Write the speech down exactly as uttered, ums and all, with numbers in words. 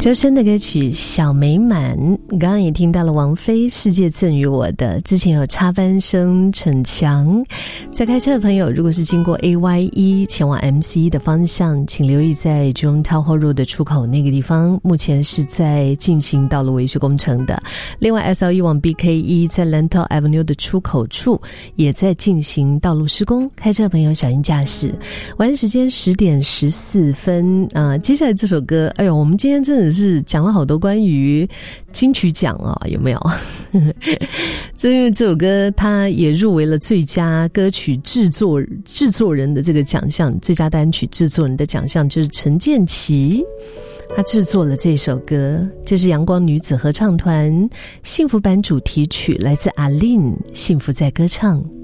周深的歌曲《小美满》，刚刚也听到了王菲《世界赠予我的》，之前有插班生逞强。在开车的朋友，如果是经过 A Y 一 前往 M C 的方向，请留意在 Jurong Town Road 的出口那个地方，目前是在进行道路维修工程的。另外 S L 一 往 B K 一 在 Lentor Avenue 的出口处也在进行道路施工，开车的朋友小心驾驶。晚上时间十点十四分啊、呃，接下来这首歌，哎呦，我们今天真的是讲了好多关于金曲奖啊、哦，有没有？这因为这首歌它也入围了最佳歌曲制作制作人的这个奖项，最佳单曲制作人的奖项就是陈建骐，他制作了这首歌，这是阳光女子合唱团幸福版主题曲，来自阿令，幸福在歌唱。